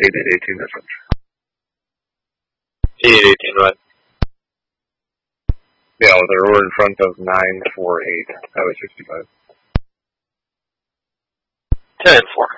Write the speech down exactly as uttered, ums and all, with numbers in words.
eight eight eighteen message. eight eight eighteen, right? Yeah, with a rower in front of nine four eight. Highway sixty-five. ten four.